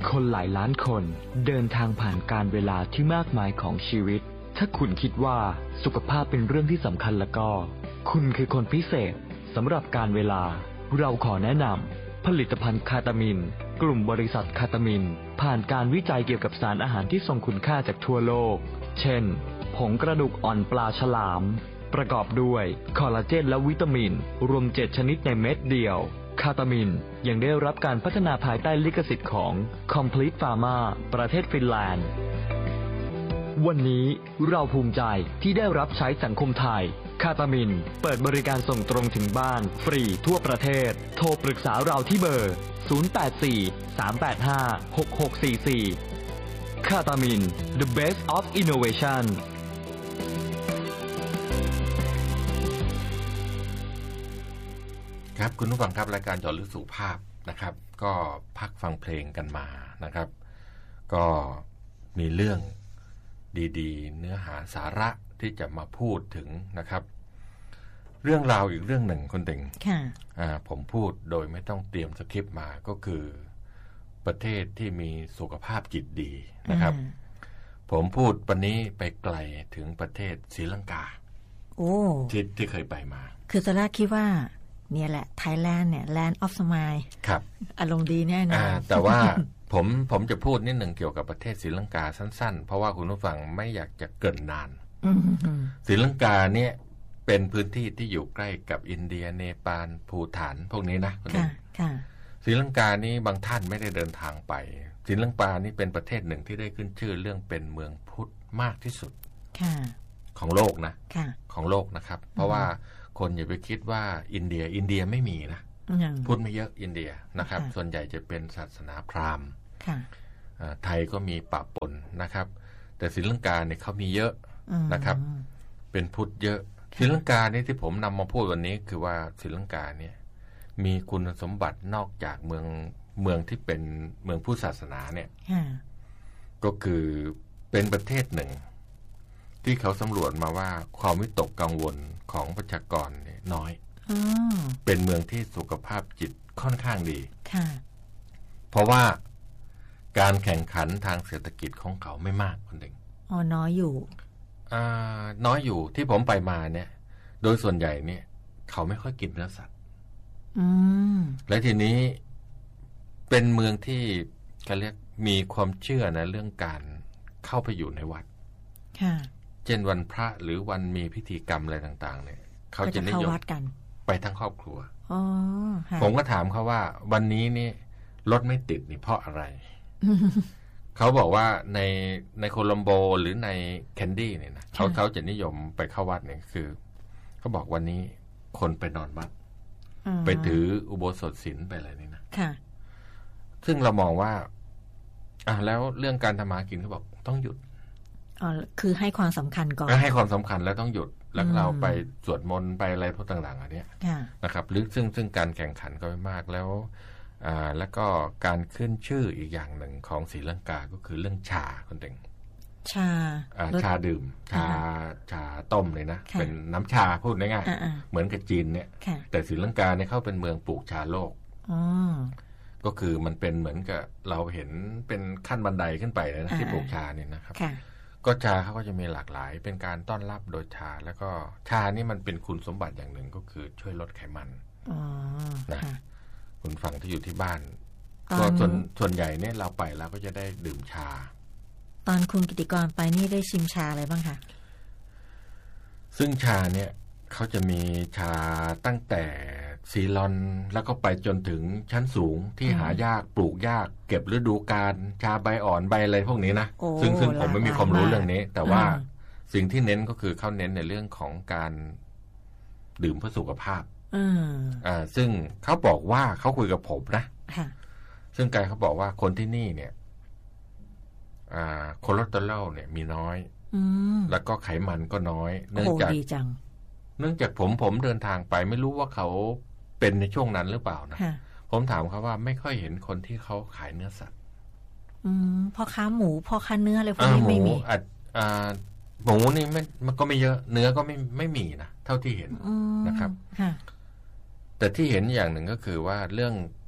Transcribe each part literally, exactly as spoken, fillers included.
คนหลายล้านคนเดินทางผ่านการเวลาที่มากมายของชีวิตถ้าคุณคิดว่าสุขภาพเป็นเรื่องที่สำคัญแล้วก็คุณคือคนพิเศษสำหรับการเวลาเราขอแนะนำผลิตภัณฑ์คาตามินกลุ่มบริษัทคาตามินผ่านการวิจัยเกี่ยวกับสารอาหารที่ทรงคุณค่าจากทั่วโลกเช่นผงกระดูกอ่อนปลาฉลามประกอบด้วยคอลลาเจนและวิตามินรวมเจ็ดชนิดในเม็ดเดียวคาตามินยังได้รับการพัฒนาภายใต้ลิขสิทธิ์ของ Complete Pharma ประเทศฟินแลนด์วันนี้เราภูมิใจที่ได้รับใช้สังคมไทยคาตามินเปิดบริการส่งตรงถึงบ้านฟรีทั่วประเทศโทรปรึกษาเราที่เบอร์ศูนย์ แปด สี่ สาม แปด ห้า หก หก สี่ สี่คาตามิน The Best of Innovation ครับคุณผู้ฟังครับรายการเจาะลึกสุขภาพนะครับก็พักฟังเพลงกันมานะครับก็มีเรื่องดีๆเนื้อหาสาระที่จะมาพูดถึงนะครับเรื่องราวอีกเรื่องหนึ่งคุณติ่งค่ะอ่าผมพูดโดยไม่ต้องเตรียมสคริปต์มาก็คือประเทศที่มีสุขภาพจิตดีนะครับผมพูดวันนี้ไปไกลถึงประเทศศรีลังกาโอ้ที่ที่เคยไปมาคือตอนแรกคิดว่าเนี่ยแหละไทยแลนด์เนี่ย Land of Smile ครับอารมณ์ดีแน่นอนแต่ว่า ผมผมจะพูดนิดหนึ่งเกี่ยวกับประเทศศรีลังกาสั้นๆเพราะว่าคุณผู้ฟังไม่อยากจะเกินนานศรีลังกาเนี่ยเป็นพื้นที่ที่อยู่ใกล้กับอินเดียเนปาลภูฏานพวกนี้นะค่ะค่ะศรีลังกานี้บางท่านไม่ได้เดินทางไปศรีลังกานี่เป็นประเทศหนึ่งที่ได้ขึ้นชื่อเรื่องเป็นเมืองพุทธมากที่สุดของโลกนะของโลกนะครับเพราะว่าคนอย่าไปคิดว่าอินเดียอินเดียไม่มีนะพุทธไม่เยอะอินเดียนะครับส่วนใหญ่จะเป็นศาสนาพราหมณ์ไทยก็มีปะปนนะครับแต่ศรีลังกาเนี่ยเขามีเยอะนะครับเป็นพุทธเยอะศรีลังกาเนี่ยที่ผมนำมาพูดวันนี้คือว่าศรีลังกาเนี่ยมีคุณสมบัตินอกจากเมืองเมืองที่เป็นเมืองพุทธศาสนาเนี่ยก็คือเป็นประเทศหนึ่งที่เขาสำรวจมาว่าความวิตกกังวลของประชากรเนี่ยน้อยเป็นเมืองที่สุขภาพจิตค่อนข้างดีเพราะว่าการแข่งขันทางเศรษฐกิจของเขาไม่มากคนหนึ่งอ๋อน้อยอยู่อ่าน้อยอยู่ที่ผมไปมาเนี่ยโดยส่วนใหญ่เนี่ยเขาไม่ค่อยกินเนื้อสัตว์และทีนี้เป็นเมืองที่เขาเรียกมีความเชื่อนะเรื่องการเข้าไปอยู่ในวัดเช่นวันพระหรือวันมีพิธีกรรมอะไรต่างๆเนี่ยเขาจะนิยมไปทั้งครอบครัวผมก็ถามเขาว่าวันนี้นี่รถไม่ติดนี่เพราะอะไร เขาบอกว่าในในโคลัมโบหรือในแคนดี้เนี่ยนะเขาเขาจะนิยมไปเข้าวัดเนี่ยคือเขาบอกวันนี้คนไปนอนวัดไปถืออุโบสถศีลไปอะไรนี่นะซึ่งเรามองว่าอ่ะแล้วเรื่องการทำมากินเขาบอกต้องหยุดอ๋อคือให้ความสำคัญก่อนให้ความสำคัญแล้วต้องหยุดแล้วเราไปสวดมนต์ไปอะไรพวกต่างๆอันนี้นะครับหรือซึ่งซึ่งการแข่งขันก็ไม่มากแล้วอ่าแล้วก็การขึ้นชื่ออีกอย่างหนึ่งของศรีลังกาก็คือเรื่องชาคนเด่งชาอ่าชาดื่มชาชาต้มเลยนะเป็นน้ำชาพูดง่ายๆเหมือนกับจีนเนี่ยแต่ศรีลังกาเนี่ยเขาเป็นเมืองปลูกชาโลกก็คือมันเป็นเหมือนกับเราเห็นเป็นขั้นบันไดขึ้นไปเลยนะที่ปลูกชาเนี่ยนะครับก็ชาเขาก็จะมีหลากหลายเป็นการต้อนรับโดยชาแล้วก็ชานี่มันเป็นคุณสมบัติอย่างหนึ่งก็คือช่วยลดไขมันนะคุณฟังที่อยู่ที่บ้านก็ส่วนส่วนใหญ่เนี่ยเราไปแล้วก็จะได้ดื่มชาตอนคุณกิติกรไปนี่ได้ชิมชาอะไรบ้างคะซึ่งชาเนี่ยเขาจะมีชาตั้งแต่ซีลอนแล้วก็ไปจนถึงชั้นสูงที่หายากปลูกยากเก็บฤดูกาลชาใบอ่อนใบอะไรพวกนี้นะซึ่งซึ่งผมไม่มีความรู้เรื่องนี้แต่ว่าสิ่งที่เน้นก็คือเขาเน้นในเรื่องของการดื่มเพื่อสุขภาพอ่าซึ่งเขาบอกว่าเขาคุยกับผมนะซึ่งกายเขาบอกว่าคนที่นี่เนี่ยอ่าคอเลสเตอรอลเนี่ยมีน้อยแล้วก็ไขมันก็น้อยเนื่องจากเนื่องจากผมผมเดินทางไปไม่รู้ว่าเขาเป็นในช่วงนั้นหรือเปล่านะผมถามเขาว่าไม่ค่อยเห็นคนที่เขาขายเนื้อสัตว์อืมพ่อค้าหมูพ่อค้าเนื้ออะไรพวกนี้ไม่มีอ่าหมูนี่มันมันก็ไม่เยอะเนื้อก็ไม่ไม่มีนะเท่าที่เห็นนะครับแต่ที่เห็นอย่างหนึ่งก็คือว่าเรื่อง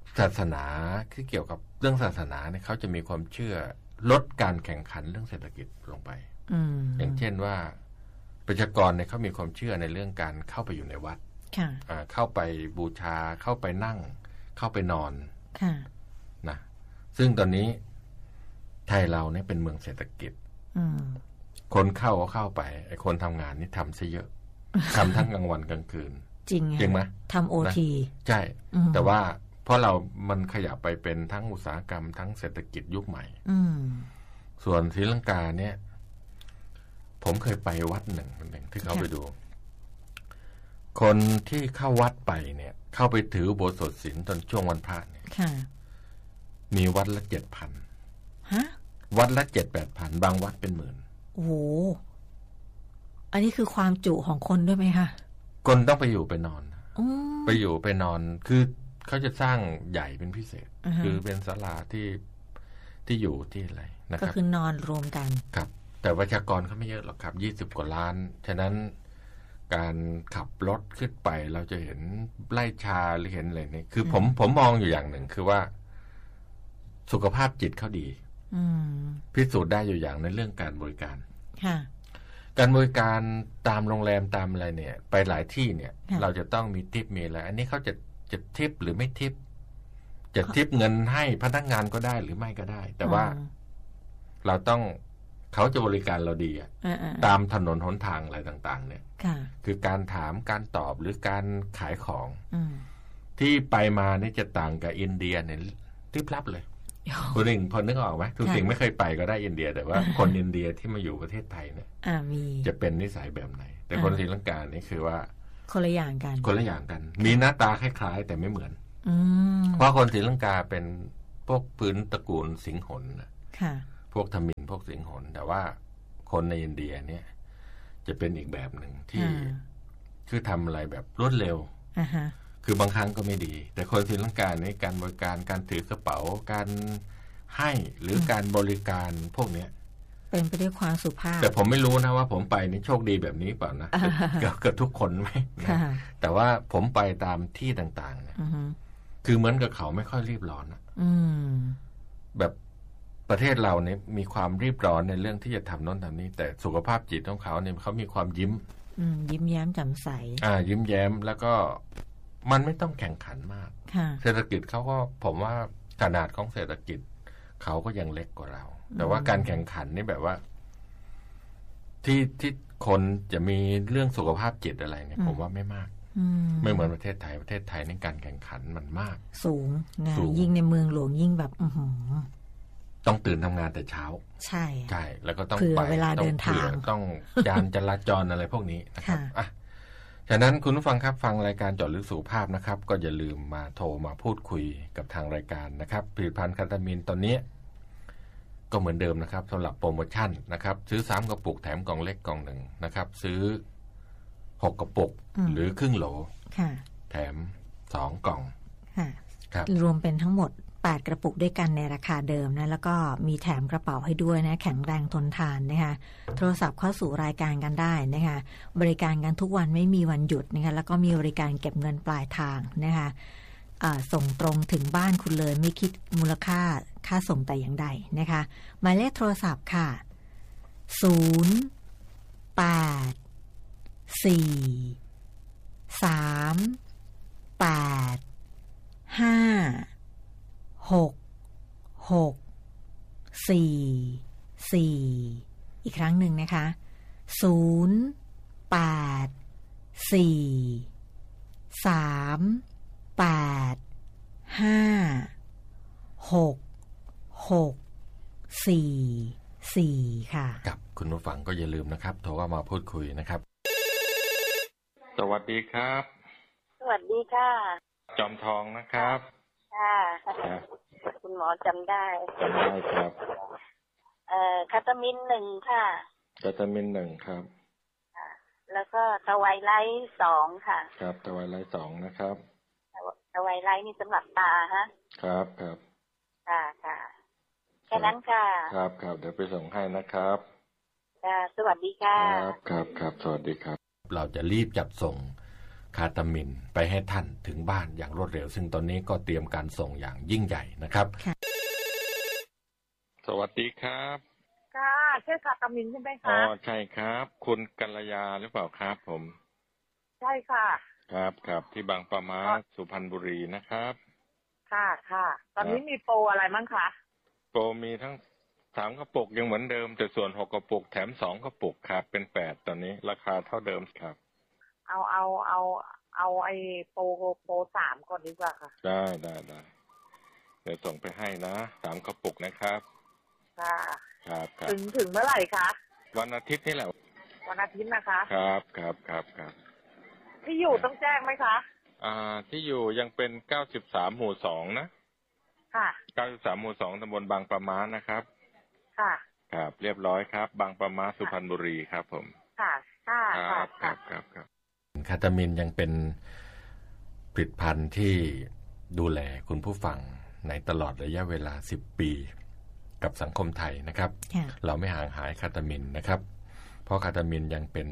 ศาสนาที่เกี่ยวกับเรื่องศาสนาเนี่ยเขาจะมีความเชื่อลดการแข่งขันเรื่องเศรษฐกิจลงไป อ, อย่างเช่นว่าประชากรเนี่ยเขามีความเชื่อในเรื่องการเข้าไปอยู่ในวัดเข้าไปบูชาเข้าไปนั่งเข้าไปนอนนะซึ่งตอนนี้ไทยเราเนี่ยเป็นเมืองเศรษฐกิจคนเข้าก็เข้าไปไอ้คนทำงานนี่ทำซะเยอะทำทั้งกลางวันกลางคืนจริงจริงไหมทำโอทีใช่แต่ว่าเพราะเรามันขยับไปเป็นทั้งอุตสาหกรรมทั้งเศรษฐกิจยุคใหม่ส่วนศรีลังกาเนี่ยผมเคยไปวัดหนึ่งหนึ่งที่เขาไปดู คนที่เข้าวัดไปเนี่ยเข้าไปถืออุโบสถศีลตอนช่วงวันพระเนี่ยมีวัดละเจ็ดพันวัดละเจ็ดแปดพันบางวัดเป็นหมื่นโอ้โหอันนี้คือความจุของคนด้วยไหมคะคนต้องไปอยู่ไปนอนไปอยู่ไปนอนคือเขาจะสร้างใหญ่เป็นพิเศษ uh-huh. คือเป็นศาลาที่ที่อยู่ที่อะไรนะครับก็คือนอนรวมกันครับแต่ประชากรเขาไม่เยอะหรอกครับยี่สิบกว่าล้านฉะนั้นการขับรถขึ้นไปเราจะเห็นไร่ชาหรือเห็นอะไรนี่คือ uh-huh. ผมผมมองอยู่อย่างหนึ่งคือว่าสุขภาพจิตเขาดี uh-huh. พิสูจน์ได้อยู่อย่างในเรื่องการบริการ uh-huh.การบริการตามโรงแรมตามอะไรเนี่ยไปหลายที่เนี่ยเราจะต้องมีทิปมีอะไรอันนี้เขาจะจะทิปหรือไม่ทิปจะทิปเงินให้พนักงานก็ได้หรือไม่ก็ได้แต่ว่าเราต้องเขาจะบริการเราดีอะตามถนนหนทางอะไรต่างๆเนี่ยคือการถามการตอบหรือการขายของที่ไปมานี่จะต่างกับอินเดียเนี่ยทิปลับเลยคุณหนึ่งพอนึกออกไหมทุกสิ่งไม่เคยไปก็ได้อินเดียแต่ว่าคนอินเดียที่มาอยู่ประเทศไทยเนี่ยจะเป็นนิสัยแบบไหนแต่คนศรีลังกานี่คือว่าคนละอย่างกันคนละอย่างกันมีหน้าตาคล้ายๆแต่ไม่เหมือนเพราะคนศรีลังกาเป็นพวกพื้นตระกูลสิงหนพวกทมิฬพวกสิงหนแต่ว่าคนในอินเดียเนี่ยจะเป็นอีกแบบหนึ่งที่คือทำอะไรแบบรวดเร็วคือบางครั้งก็ไม่ดีแต่คนศรีลังกาในการบริการการถือกระเป๋าการให้หรือการบริการพวกนี้เป็นไปด้วยความสุภาพแต่ผมไม่รู้นะว่าผมไปนี่โชคดีแบบนี้เปล่านะเกิดกับทุกคนไหมแต่ว่าผมไปตามที่ต่างๆเนี่ยคือเหมือนกับเขาไม่ค่อยรีบร้อนนะแบบประเทศเราเนี่ยมีความรีบร้อนในเรื่องที่จะทำโน้นทำนี้แต่สุขภาพจิตของเขาเนี่ยเขามีความยิ้มยิ้มแย้มแจ่มใสอ่ายิ้มแย้มแล้วก็มันไม่ต้องแข่งขันมากเศรษฐกิจเขาก็ผมว่าขนาดของเศรษฐกิจเขาก็ยังเล็กกว่าเราแต่ว่าการแข่งขันนี่แบบว่าที่ที่คนจะมีเรื่องสุขภาพจิตอะไรเนี่ยผมว่าไม่มากไม่เหมือนประเทศไทยประเทศไทยในการแข่งขันมันมากสูงนะยิ่งในเมืองหลวงยิ่งแบบต้องตื่นทำงานแต่เช้าใช่ใช่แล้วก็ต้องไปเวลาเดินทางต้องยานจราจรอะไรพวกนี้นะครับอ่ะฉะนั้นคุณผู้ฟังครับฟังรายการเจาะลึกสุขภาพนะครับก็อย่าลืมมาโทรมาพูดคุยกับทางรายการนะครับผลิตภัณฑ์คาตามีนตอนนี้ก็เหมือนเดิมนะครับสำหรับโปรโมชั่นนะครับซื้อสามกระปุกแถมกล่องเล็กกล่องหนึ่งนะครับซื้อหกกระปุกหรือครึ่งโหลแถมสองกล่องครับรวมเป็นทั้งหมดแปดกระปุกด้วยกันในราคาเดิมนะแล้วก็มีแถมกระเป๋าให้ด้วยนะแข็งแรงทนทานนะคะโทรศัพท์เข้าสู่รายการกันได้นะคะบริการกันทุกวันไม่มีวันหยุดนะคะแล้วก็มีบริการเก็บเงินปลายทางนะคะส่งตรงถึงบ้านคุณเลยไม่คิดมูลค่าค่าส่งแต่อย่างใดนะคะหมายเลขโทรศัพท์ค่ะศูนย์ แปด สี่ สาม แปด ห้า หก หก สี่ สี่ อีกครั้งหนึ่งนะคะศูนย์ แปด สี่ สาม แปด ห้า หก หก สี่ สี่ ค่ะกับคุณผู้ฟังก็อย่าลืมนะครับโทรเข้ามาพูดคุยนะครับสวัสดีครับสวัสดีค่ะจอมทองนะครับค่ะคุณหมอจำได้จำได้ครับเอ่อคาตามินหนึ่งค่ะคาตามินหนึ่งครับแล้วก็ทวายไลท์สองค่ะครับทวายไลท์สองนะครับทวายไลท์นี่สำหรับตาฮะครับครับค่ะค่ะแค่นั้นค่ะครับครับเดี๋ยวไปส่งให้นะครับค่ะสวัสดีค่ะครับครับครับสวัสดีครับเราจะรีบจัดส่งคาตามินไปให้ท่านถึงบ้านอย่างรวดเร็วซึ่งตอนนี้ก็เตรียมการส่งอย่างยิ่งใหญ่นะครับสวัสดีครับค่ะใช่คาตามินใช่ไหมคะอ๋อใช่ครับคุณกัลยาหรือเปล่าครับผมใช่ค่ะครับครับที่บางปะมาสุพรรณบุรีนะครับค่ะค่ะตอนนี้มีโปรอะไรมั้งคะโปรมีทั้งสามกระปุกยังเหมือนเดิมแต่ส่วนหกกระปุกแถมสองกระปุกครับเป็นแปดตอนนี้ราคาเท่าเดิมครับเอาเอาเอาเอาไอ้โปรโปรสามก่อนดีกว่าค่ะได้ได้ได้เดี๋ยวส่งไปให้นะสามกระปุกนะครับค่ะครับถึงถึงเมื่อไหร่คะวันอาทิตย์นี่แหละวันอาทิตย์นะคะครับครับครับครับที่อยู่ต้องแจ้งไหมคะอ่าที่อยู่ยังเป็นเก้าสิบสามหมู่สองนะค่ะเก้าสิบสามหมู่สองตำบลบางปะมานะครับค่ะครับเรียบร้อยครับบางปะมาสุพรรณบุรีครับผมค่ะค่ะครับครับครับครับคาตามินยังเป็นผลิตภัณฑ์ที่ดูแลคุณผู้ฟังในตลอดระยะเวลาสิบปีกับสังคมไทยนะครับเราไม่ห่างหายคาตามินนะครับเพราะคาตามินยังเป็น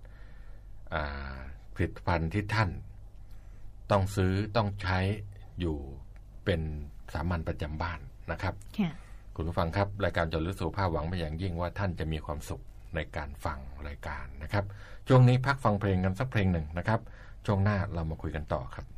ผลิตภัณฑ์ที่ท่านต้องซื้อต้องใช้อยู่เป็นสามัญประจำบ้านนะครับคุณผู้ฟังครับรายการเจาะลึกสุขภาพหวังเป็นอย่างยิ่งว่าท่านจะมีความสุขในการฟังรายการนะครับช่วงนี้พักฟังเพลงกันสักเพลงหนึ่งนะครับช่วงหน้าเรามาคุยกันต่อครับ